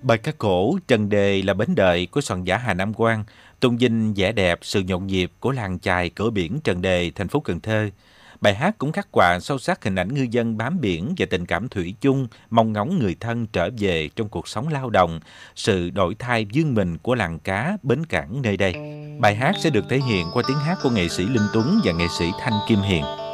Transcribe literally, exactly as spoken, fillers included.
Bài ca cổ Trần Đề là bến đợi của soạn giả Hà Nam Quang, tôn vinh vẻ đẹp, sự nhộn nhịp của làng chài cửa biển Trần Đề, thành phố Cần Thơ. Bài hát cũng khắc họa sâu sắc hình ảnh ngư dân bám biển và tình cảm thủy chung, mong ngóng người thân trở về trong cuộc sống lao động, sự đổi thay vươn mình của làng cá, bến cảng nơi đây. Bài hát sẽ được thể hiện qua tiếng hát của nghệ sĩ Linh Tuấn và nghệ sĩ Thanh Kim Hiền.